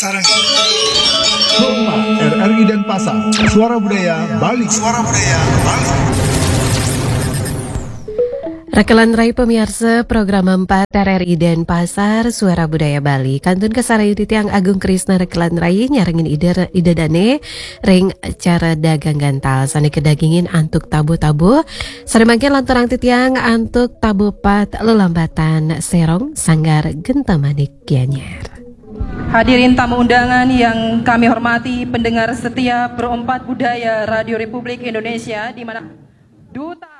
Sarangi. Hormat RRI Denpasar, Suara Budaya Bali. Suara Budaya Bali. Rekelan Rai pemirsa program 4 RRI Denpasar Suara Budaya Bali kantun kasarayun Tiang Agung Krisna Rekelan Rai nyarengin ide dane ring cara dagang gantal sani kedagingin antuk tabu-tabu saremangke lanturang titiang antuk tabu pat lelambatan serong sanggar gentamanik gianyar. Hadirin tamu undangan yang kami hormati, pendengar setia Pro 4 Budaya Radio Republik Indonesia di mana Duta